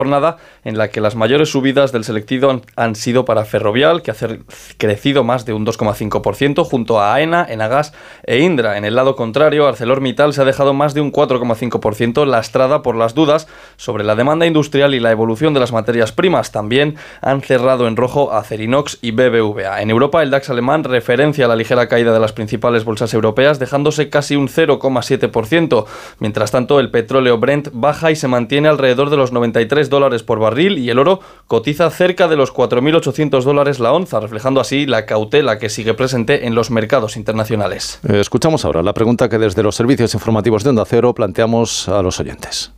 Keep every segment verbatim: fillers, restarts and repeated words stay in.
jornada en la que las mayores subidas del selectivo han, han sido para Ferrovial, que ha crecido más de un dos coma cinco por ciento, junto a AENA, Enagas e Indra. En el lado contrario, ArcelorMittal se ha dejado más de un cuatro coma cinco por ciento, lastrada por las dudas sobre la demanda industrial y la evolución de las materias primas. También han cerrado en rojo Acerinox y B B V A. En Europa, el DAX alemán referencia la ligera caída de las principales bolsas europeas, dejándose casi un cero coma siete por ciento. Mientras tanto, el petróleo Brent baja y se mantiene alrededor de los noventa y tres dólares por barril, y el oro cotiza cerca de los cuatro mil ochocientos dólares la onza, reflejando así la cautela que sigue presente en los mercados internacionales. Escuchamos ahora la pregunta que desde los servicios informativos de Onda Cero planteamos a los oyentes.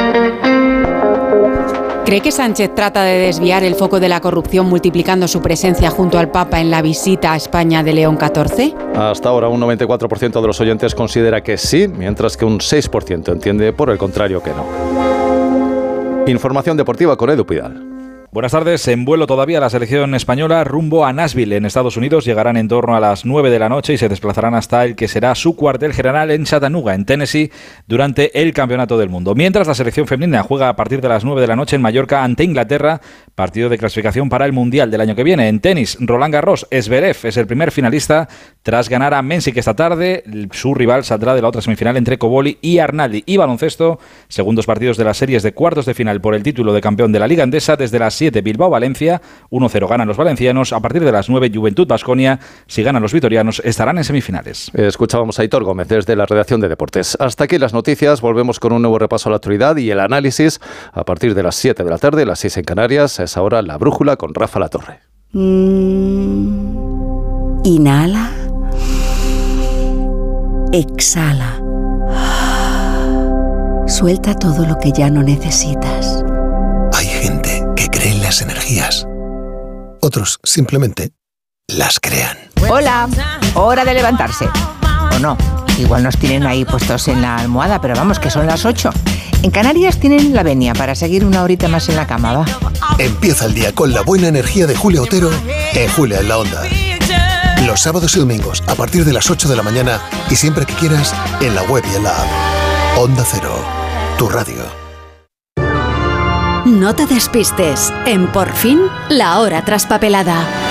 ¿Cree que Sánchez trata de desviar el foco de la corrupción multiplicando su presencia junto al Papa en la visita a España de León catorce? Hasta ahora un noventa y cuatro por ciento de los oyentes considera que sí, mientras que un seis por ciento entiende por el contrario que no. Información deportiva con Edu Pidal. Buenas tardes. En vuelo todavía la selección española rumbo a Nashville, en Estados Unidos. Llegarán en torno a las nueve de la noche y se desplazarán hasta el que será su cuartel general en Chattanooga, en Tennessee, durante el Campeonato del Mundo. Mientras, la selección femenina juega a partir de las nueve de la noche en Mallorca ante Inglaterra, partido de clasificación para el Mundial del año que viene. En tenis, Roland Garros, Zverev es el primer finalista tras ganar a Mensik esta tarde. Su rival saldrá de la otra semifinal entre Cobolli y Arnaldi. Y baloncesto, segundos partidos de las series de cuartos de final por el título de campeón de la Liga Endesa. Desde las siete, Bilbao-Valencia, uno cero ganan los valencianos. A partir de las nueve, Juventud-Baskonia. Si ganan los vitorianos, estarán en semifinales. Escuchábamos a Aitor Gómez desde la redacción de Deportes. Hasta aquí las noticias. Volvemos con un nuevo repaso a la actualidad y el análisis a partir de las siete de la tarde, las seis en Canarias. Es ahora La Brújula con Rafa Latorre. Mm, inhala. Exhala. Suelta todo lo que ya no necesitas. Hay gente que cree en las energías. Otros simplemente las crean. Hola, hora de levantarse. ¿O no? Igual nos tienen ahí puestos en la almohada, pero vamos, que son las ocho. En Canarias tienen la venia para seguir una horita más en la cama, va. Empieza el día con la buena energía de Julia Otero en Julia en la Onda. Los sábados y domingos a partir de las ocho de la mañana y siempre que quieras en la web y en la app. Onda Cero, tu radio. No te despistes. En Por Fin, la hora traspapelada.